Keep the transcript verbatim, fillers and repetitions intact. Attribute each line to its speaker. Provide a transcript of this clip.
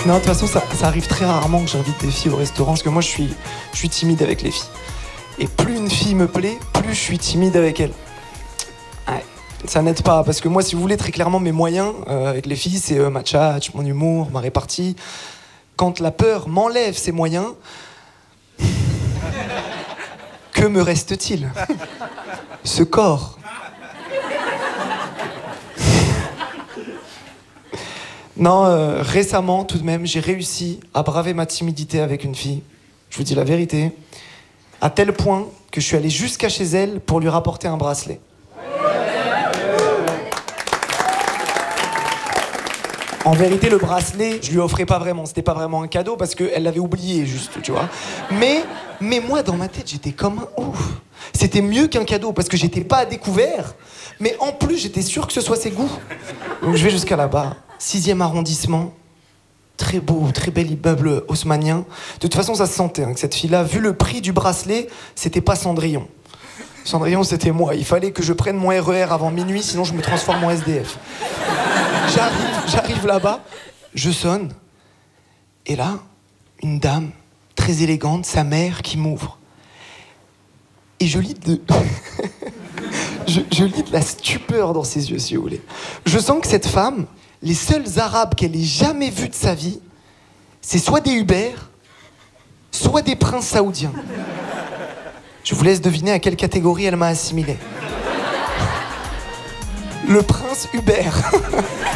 Speaker 1: Non, de toute façon, ça, ça arrive très rarement que j'invite des filles au restaurant, parce que moi, je suis, je suis timide avec les filles. Et plus une fille me plaît, plus je suis timide avec elle. Ouais, ça n'aide pas, parce que moi, si vous voulez, très clairement, mes moyens euh, avec les filles, c'est euh, ma tchatch, mon humour, ma répartie. Quand la peur m'enlève ces moyens, que me reste-t-il? Ce corps. Non, euh, récemment, tout de même, j'ai réussi à braver ma timidité avec une fille. Je vous dis la vérité. À tel point que je suis allé jusqu'à chez elle pour lui rapporter un bracelet. En vérité, le bracelet, je lui offrais pas vraiment. C'était pas vraiment un cadeau parce qu'elle l'avait oublié, juste, tu vois. Mais, mais moi, dans ma tête, j'étais comme un ouf. C'était mieux qu'un cadeau parce que j'étais pas à découvert. Mais en plus, j'étais sûr que ce soit ses goûts. Donc je vais jusqu'à là-bas. Sixième arrondissement. Très beau, très bel immeuble haussmannien. De toute façon, ça se sentait hein, que cette fille-là, vu le prix du bracelet, c'était pas Cendrillon. Cendrillon, c'était moi. Il fallait que je prenne mon R E R avant minuit, sinon je me transforme en S D F. J'arrive, j'arrive là-bas, je sonne, et là, une dame très élégante, sa mère, qui m'ouvre. Et je lis de... je, je lis de la stupeur dans ses yeux, si vous voulez. Je sens que cette femme, les seuls arabes qu'elle ait jamais vus de sa vie, c'est soit des Hubert, soit des princes saoudiens. Je vous laisse deviner à quelle catégorie elle m'a assimilé. Le prince Hubert.